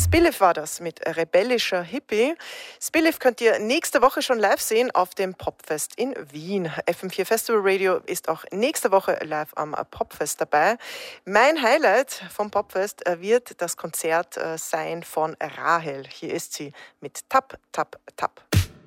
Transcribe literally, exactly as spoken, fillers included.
Spliff war das mit rebellischer Hippie. Spliff könnt ihr nächste Woche schon live sehen auf dem Popfest in Wien. F M vier Festival Radio ist auch nächste Woche live am Popfest dabei. Mein Highlight vom Popfest wird das Konzert sein von Rahel. Hier ist sie mit Tap, Tap, Tap.